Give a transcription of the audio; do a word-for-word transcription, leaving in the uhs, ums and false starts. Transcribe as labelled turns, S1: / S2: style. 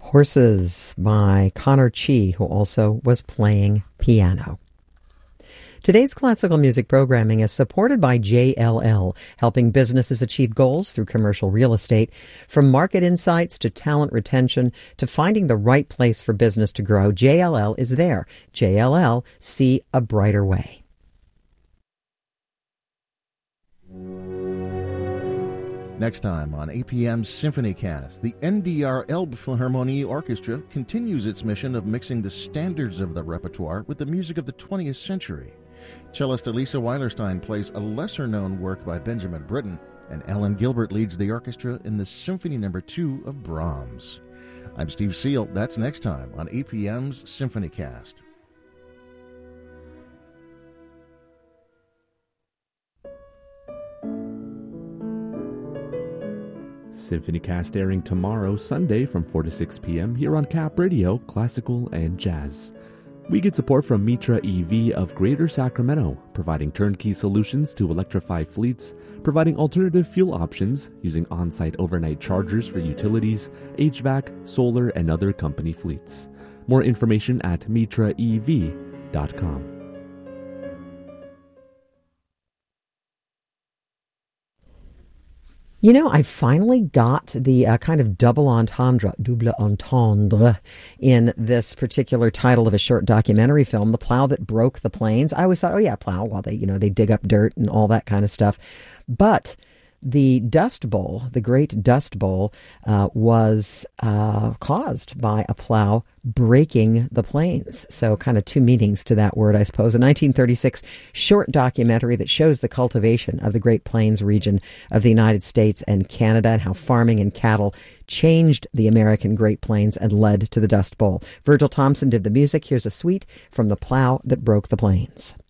S1: Horses by Connor Chi, who also was playing piano. Today's classical music programming is supported by J L L, helping businesses achieve goals through commercial real estate. From market insights to talent retention to finding the right place for business to grow, J L L is there. J L L, see a brighter way.
S2: Next time on A P M's SymphonyCast, the N D R Elbphilharmonie Orchestra continues its mission of mixing the standards of the repertoire with the music of the twentieth century. Cellist Elisa Weilerstein plays a lesser-known work by Benjamin Britten, and Ellen Gilbert leads the orchestra in the Symphony Number Two of Brahms. I'm Steve Seal. That's next time on A P M's SymphonyCast.
S3: SymphonyCast airing tomorrow, Sunday from four to six p.m. here on Cap Radio, Classical and Jazz. We get support from Mitra E V of Greater Sacramento, providing turnkey solutions to electrify fleets, providing alternative fuel options using on-site overnight chargers for utilities, H V A C, solar, and other company fleets. More information at mitra e v dot com.
S1: You know, I finally got the uh, kind of double entendre, double entendre, in this particular title of a short documentary film, The Plow That Broke the Plains. I always thought, oh yeah, plow, while they, you know, they dig up dirt and all that kind of stuff. But the Dust Bowl, the Great Dust Bowl, uh, was uh, caused by a plow breaking the plains. So kind of two meanings to that word, I suppose. A nineteen thirty-six short documentary that shows the cultivation of the Great Plains region of the United States and Canada and how farming and cattle changed the American Great Plains and led to the Dust Bowl. Virgil Thompson did the music. Here's a suite from The Plow That Broke the Plains.